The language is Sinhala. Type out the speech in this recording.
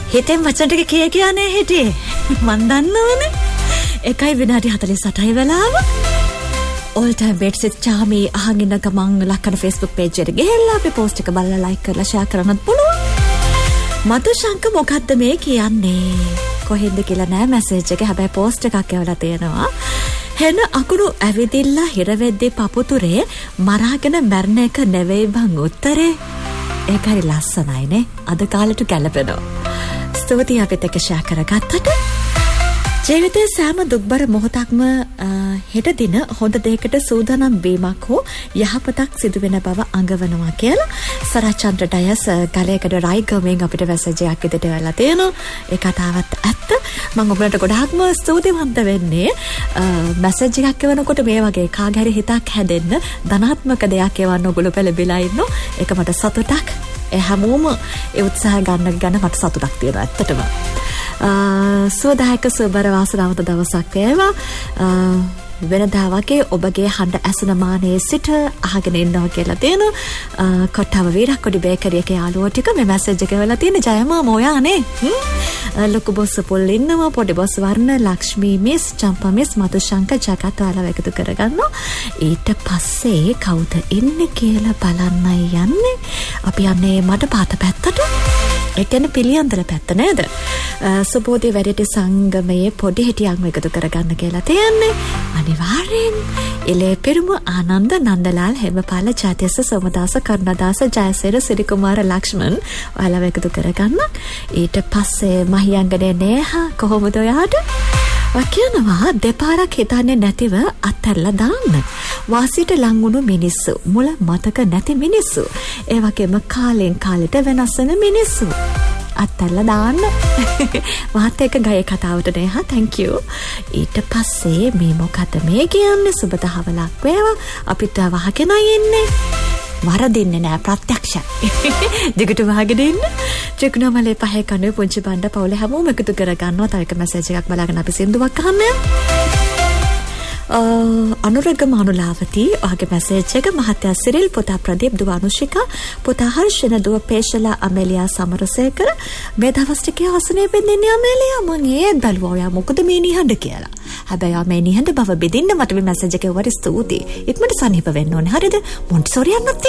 හිතෙන් වචන ටික කියන්නේ හිටියේ. මන් දන්නවනේ. 1:48 වෙලාව. all time bets with Chami අහන් ඉන්න ගමන් ලක්කන Facebook page එකට ගිහිල්ලා අපි post එක බලලා like කරලා share කරන්නත් පුළුවන්. මధුශංක මොකද්ද මේ කියන්නේ? කොහෙන්ද කියලා නෑ message එක. හැබැයි post එකක් එවලා තියෙනවා. හෙන අකුරු ඇවිදිලා හිරවෙද්දී පපුතුරේ මරාගෙන මැරණ එක නෙවෙයි බං උත්තරේ. ඒකයි ලස්සනයිනේ. අද කාලෙට ගැලපෙනවා. ස්තුතියි අපිත් එක්ක share කරගත්තට. ජීවිතයේ සෑම දුක්බර මොහොතක්ම හෙට දින හොඳ දෙයකට සූදානම් වීමක් හෝ යහපතක් සිදු වෙන බව අඟවනවා කියලා සරච්චන්ද්‍ර ඩයස් ගලයකඩ රයිගමෙන් අපිට මැසේජ් එකක් ඉදිරියට වෙලා තියෙනවා. ඒ කතාවත් ඇත්ත. මම ඔයගලන්ට ගොඩාක්ම ස්තුතිවන්ත වෙන්නේ. මැසේජ් එකක් එවනකොට මේ වගේ කාගේ හරි හිතක් හැදෙන්න ධනාත්මක දෙයක් එවන්න ඔයගොල්ලෝ පෙළඹිලා ඉන්නවා. ඒක මට සතුටක්. ඒ හැමෝම ඒ උත්සාහ ගන්න ගැන මට සතුටක් තියෙනවා ඇත්තටම. සුවදායක සුබර වාසනාවන්ත දවසක් වේවා. වෙනදා වගේ ඔබගේ හඬ ඇසෙන මානේ සිට අහගෙන ඉන්නවා කියලා තියෙනවා. කොට්ටාව වීරක්කොඩි බේකරි එකේ යාළුවෝ ටික මේ මැසේජ් එක වෙලා තියෙන ජයමාම ඔයානේ. ලොකු බොස් පොල් ඉන්නවා. පොඩි බොස් වර්ණ ලක්ෂ්මී මිස් චම්පා මිස් මధుශංක ජගත් ඔයාලව එකතු කරගන්නවා. ඊට පස්සේ කවුද ඉන්නේ කියලා බලන්නයි යන්නේ. අපි යන්නේ මඩ පාත පැත්තට. ඒ කියන්නේ පිළියන්දල පැත්ත නේද? සුබෝධි වැඩිටි සංගමයේ පොඩි හිටියන්ව එකතු කරගන්න කියලා තියන්නේ. අනිවාර්යෙන් ඉලේ පෙරුම ආනන්ද නන්දලාල් හෙමපාල ජාතියස සෝමදාස කරුණදාස ජයසේර සිරිකුමාර ලක්ෂ්මන් ඔයාලව එකතු කරගන්න. ඊට පස්සේ මහියංගනේ නේහා කොහොමද ඔයාට? වකියනවා දෙපාරක් හිතන්නේ නැතිව අත්හැරලා දාන්න. වාසියට ලංවුණු මිනිස්සු, මුල මතක නැති මිනිස්සු, ඒ වගේම කාලෙන් කාලෙට වෙනස් වෙන මිනිස්සු අත්හැරලා දාන්න. වාත් එක ගය කතාවට නේහා thank you. ඊට පස්සේ මේ මොකද මේ කියන්නේ? සුබ දහවලක් වේවා. අපිට වහගෙන ඉන්නේ. වරදින්නේ නෑ ප්‍රත්‍යක්ෂයි. දිගට වහගෙන ඉන්න. ත්‍රිකුණාමලේ පහේ කණුවේ පුංචි බණ්ඩ පවුල හැමෝම එකතු කරගන්නවා. තව එක මැසේජ් එකක් බලාගෙන අපි සින්දුවක් අහන්න. අනුරග මනුලාවති ඔහුගේ මැසේජ් එක මහත්තයා සිරිල් පුතා ප්‍රදීප් දුව අනුෂිකා පුතා හර්ෂණ දුව පේශලා අමෙලියා සමරසේකර මේ දවස් ටිකේ ආසනේ බෙදෙන්නේ අමෙලියා. මම ඒත් බැලුවා ඔයා මොකද මේ නිහඬ කියලා. හැබැයි මේ නිහඬ බව බෙදින්න මට මේ මැසේජ් එක වරි ස්තුතියි. ඉක්මනට සනීප වෙන්න ඕනේ. හරිද? මොන්ටිසෝරි යන්නත්